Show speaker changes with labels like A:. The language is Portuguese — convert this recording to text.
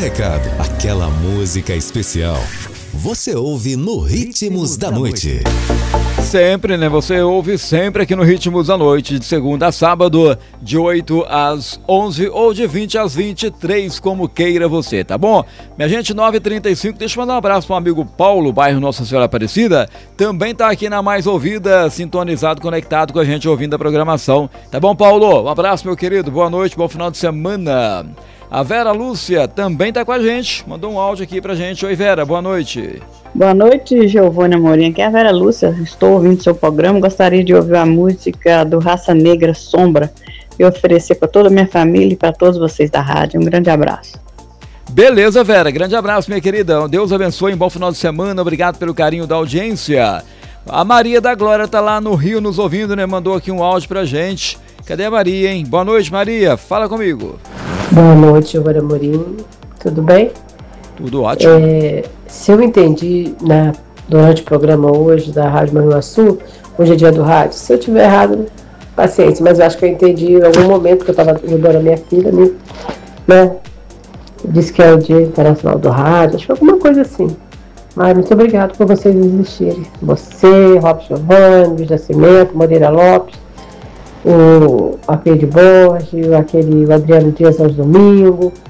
A: recado, aquela música especial. Você ouve no Ritmos da Noite.
B: Sempre, né? Você ouve sempre aqui no Ritmos da Noite, de segunda a sábado, de 8 às 11 ou de 20 às 23, como queira você, tá bom? Minha gente, 9h35, deixa eu mandar um abraço para o amigo Paulo, bairro Nossa Senhora Aparecida, também tá aqui na Mais Ouvida, sintonizado, conectado com a gente, ouvindo a programação. Tá bom, Paulo? Um abraço, meu querido, boa noite, bom final de semana. A Vera Lúcia também tá com a gente, mandou um áudio aqui pra gente. Oi, Vera, boa noite.
C: Boa noite, Giovânia Amorim. Aqui é a Vera Lúcia, estou ouvindo seu programa, gostaria de ouvir a música do Raça Negra Sombra e oferecer para toda a minha família e para todos vocês da rádio. Um grande abraço.
B: Beleza, Vera, grande abraço, minha querida. Deus abençoe, um bom final de semana, obrigado pelo carinho da audiência. A Maria da Glória tá lá no Rio nos ouvindo, né? Mandou aqui um áudio pra gente. Cadê a Maria, hein? Boa noite, Maria, fala comigo.
D: Boa noite, Giovânia Amorim. Tudo bem?
B: Tudo ótimo.
D: Se eu entendi durante o programa hoje da Rádio Manhuaçu, hoje é dia do rádio, se eu tiver errado, paciência, mas eu acho que eu entendi em algum momento que eu estava ajudando a minha filha, né? Disse que é o Dia Internacional do Rádio, acho que alguma coisa assim. Mas muito obrigado por vocês existirem. Você, Robson Giovanni, Luiz Nascimento, Moreira Lopes, o AP de Borges, o Adriano Dias aos domingos,